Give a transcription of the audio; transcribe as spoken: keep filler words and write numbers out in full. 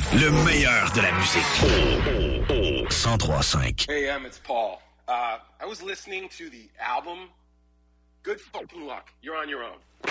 Le meilleur de la musique. cent trois cinq. Hey, Em, it's Paul. Uh, I was listening to the album Good Fucking Luck. You're on your own.